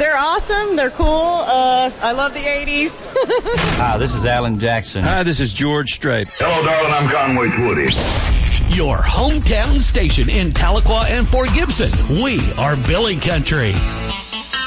They're awesome. They're cool. I love the 80s. Hi, this is Alan Jackson. Hi, this is George Strait. Hello, darling. I'm Conway Twitty. Your hometown station in Tahlequah and Fort Gibson. We are Billy Country.